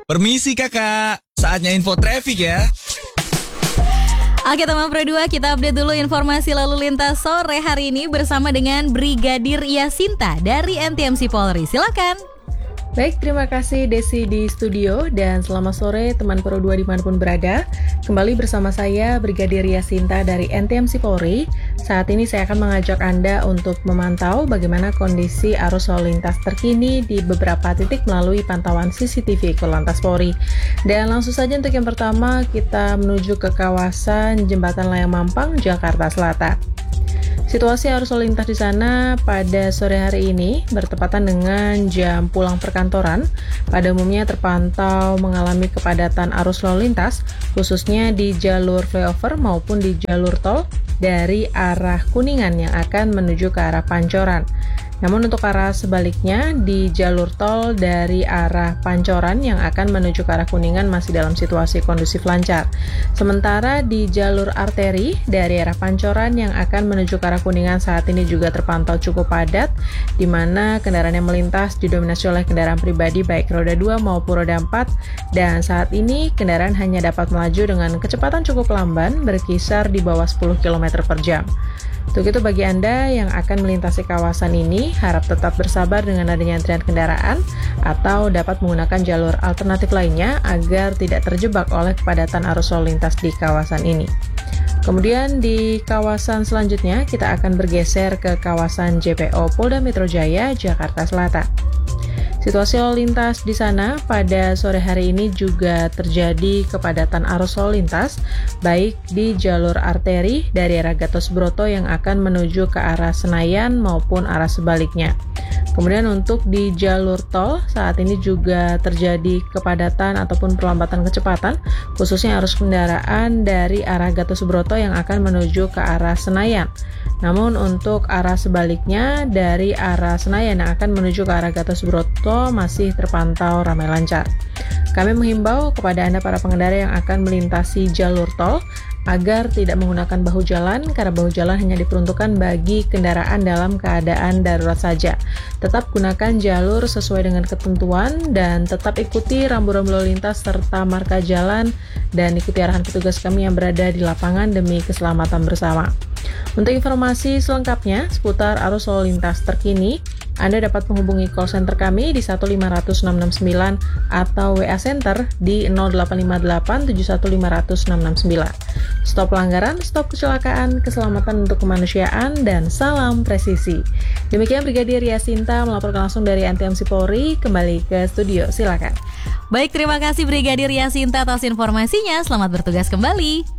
Permisi kakak, saatnya info traffic ya. Oke teman Pro 2, kita update dulu informasi lalu lintas sore hari ini bersama dengan Brigadir Yasinta dari NTMC Polri. Silakan. Baik, terima kasih Desi di studio dan selamat sore teman Pro 2 dimanapun berada. Kembali bersama saya Brigadir Yasinta dari NTMC Polri. Saat ini saya akan mengajak Anda untuk memantau bagaimana kondisi arus lalu lintas terkini di beberapa titik melalui pantauan CCTV Korlantas Polri. Dan langsung saja untuk yang pertama kita menuju ke kawasan Jembatan Layang Mampang, Jakarta Selatan. Situasi arus lalu lintas di sana pada sore hari ini bertepatan dengan jam pulang perkantoran. Pada umumnya terpantau mengalami kepadatan arus lalu lintas, khususnya di jalur flyover maupun di jalur tol dari arah Kuningan yang akan menuju ke arah Pancoran. Namun untuk arah sebaliknya di jalur tol dari arah Pancoran yang akan menuju ke arah Kuningan masih dalam situasi kondusif lancar. Sementara di jalur arteri dari arah Pancoran yang akan menuju ke arah Kuningan saat ini juga terpantau cukup padat, di mana kendaraan yang melintas didominasi oleh kendaraan pribadi baik roda 2 maupun roda 4, dan saat ini kendaraan hanya dapat melaju dengan kecepatan cukup lamban berkisar di bawah 10 km per jam. Untuk itu bagi Anda yang akan melintasi kawasan ini, harap tetap bersabar dengan adanya antrian kendaraan atau dapat menggunakan jalur alternatif lainnya agar tidak terjebak oleh kepadatan arus lalu lintas di kawasan ini. Kemudian di kawasan selanjutnya kita akan bergeser ke kawasan JPO Polda Metro Jaya, Jakarta Selatan. Situasi lalu lintas di sana pada sore hari ini juga terjadi kepadatan arus lalu lintas, baik di jalur arteri dari arah Gatot Subroto yang akan menuju ke arah Senayan maupun arah sebaliknya. Kemudian untuk di jalur tol saat ini juga terjadi kepadatan ataupun perlambatan kecepatan, khususnya arus kendaraan dari arah Gatot Subroto yang akan menuju ke arah Senayan. Namun untuk arah sebaliknya dari arah Senayan yang akan menuju ke arah Gatot Subroto masih terpantau ramai lancar. Kami menghimbau kepada Anda para pengendara yang akan melintasi jalur tol agar tidak menggunakan bahu jalan karena bahu jalan hanya diperuntukkan bagi kendaraan dalam keadaan darurat saja. Tetap gunakan jalur sesuai dengan ketentuan dan tetap ikuti rambu-rambu lalu lintas serta marka jalan dan ikuti arahan petugas kami yang berada di lapangan demi keselamatan bersama. Untuk informasi selengkapnya seputar arus lalu lintas terkini, Anda dapat menghubungi call center kami di 1500669 atau WA Center di 0858 7150669. Stop pelanggaran, stop kecelakaan, keselamatan untuk kemanusiaan, dan salam presisi. Demikian Brigadir Yasinta melaporkan langsung dari NTMC Polri. Kembali ke studio, silakan. Baik, terima kasih Brigadir Yasinta atas informasinya. Selamat bertugas kembali.